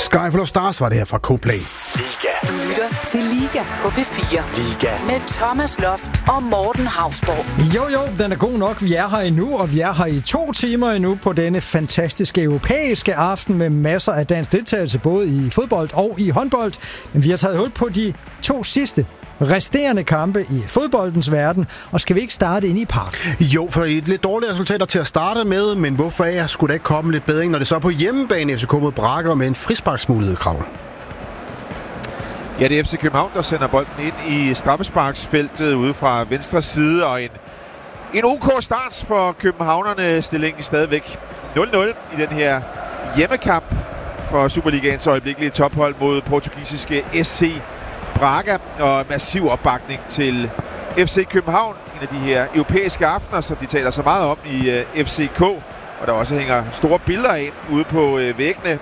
Sky Full of Stars var det her fra Coldplay. Liga. Du lytter til Liga på P4. Liga. Med Thomas Loft og Morten Hausborg. Jo, den er god nok. Vi er her endnu, og vi er her i 2 timer endnu på denne fantastiske europæiske aften med masser af dansk deltagelse, både i fodbold og i håndbold. Men vi har taget hul på de 2 sidste resterende kampe i fodboldens verden, og skal vi ikke starte inde i parken? Jo, for et lidt dårlige resultater til at starte med, men hvorfor skulle der ikke komme lidt bedring, når det så er på hjemmebane FCK mod Braga med en frisparksmulighed, Krav? Ja, det er FC København, der sender bolden ind i straffesparksfeltet ude fra venstre side, og en OK start for københavnerne. Stillingen stadigvæk 0-0 i den her hjemmekamp for Superligaens øjeblikkelige tophold mod portugisiske SC Braga, og massiv opbakning til FC København. En af de her europæiske aftener, som de taler så meget om i FCK, og der også hænger store billeder af ude på væggene.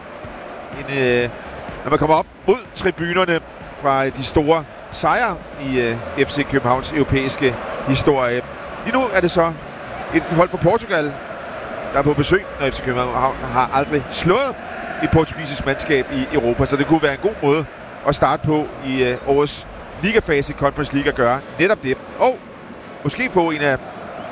Når man kommer op mod tribunerne fra de store sejre i FC Københavns europæiske historie. Lige nu er det så et hold fra Portugal, der er på besøg, når FC København har aldrig slået et portugisisk mandskab i Europa, så det kunne være en god måde at starte på i årets ligafase. Conference League at gøre netop det. Og måske få en af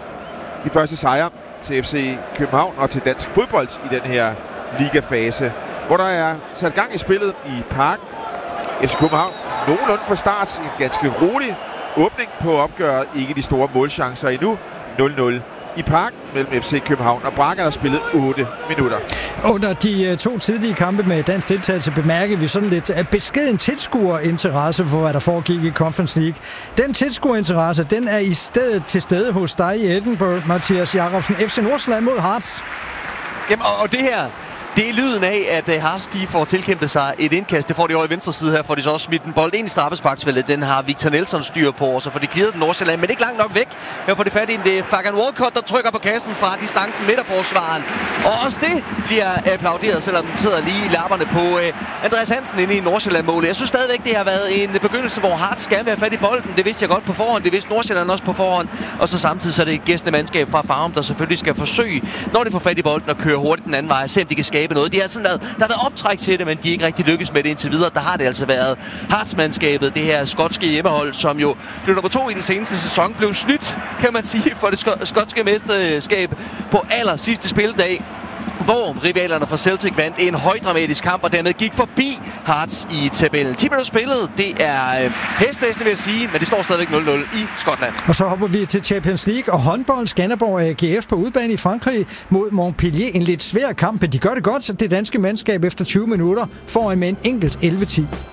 de første sejre til FC København og til dansk fodbold i den her ligafase, hvor der er sat gang i spillet i parken. FC København nogenlunde fra start. En ganske rolig åbning på opgøret. Ikke de store målchancer endnu. 0-0 i parken mellem FC København og Braga, der spillet 8 minutter. Under de 2 tidlige kampe med dansk deltagelse bemærkede vi sådan lidt beskeden tilskuerinteresse for, hvad der foregik i Conference League. Den tilskuerinteresse, den er i stedet til stede hos dig i Edinburgh, Mathias Jacobsen. FC Nordsjælland mod Hearts. Jamen, og det her, det er lyden af, at Hearts de får tilkæmpet sig et indkast. Det får de over i venstre side her, får de så også smidt en bold ind i straffesparksfeltet. Den har Victor Nelson styr på, og så får de clearet den Nordsjælland, men ikke langt nok væk. Her får de fat i det er Fagan Walcott, der trykker på kassen fra distancen midterforsvaren. Og også det bliver applauderet, selvom den sidder lige i lapperne på Andreas Hansen inde i Nordsjælland-målet. Jeg synes stadigvæk, det har været en begyndelse, hvor Hearts skal have fat i bolden. Det vidste jeg godt på forhånd, det vidste Nordsjælland også på forhånd. Og så samtidig så er det gæstende mandskab fra Farum, der selvfølgelig skal forsøge, når de får fat i bolden og kører hurtigt den anden vej, se om de kan skabe noget. De har sådan der har været optræk til det, men de er ikke rigtig lykkes med det indtil videre. Der har det altså været Hearts-mandskabet, det her skotske hjemmehold, som jo blev nummer 2 i den seneste sæson, blev snydt, kan man sige, for det skotske mesterskab på aller sidste spilledag, hvor rivalerne fra Celtic vandt en højdramatisk kamp, og dermed gik forbi Hearts i tabellen. 10 minutter spillet, det er hæsblæsende, vil jeg sige, men det står stadigvæk 0-0 i Skotland. Og så hopper vi til Champions League og håndbold. Skanderborg AGF på udebane i Frankrig mod Montpellier. En lidt svær kamp, men de gør det godt, det danske mandskab efter 20 minutter foran med en enkelt 11-10.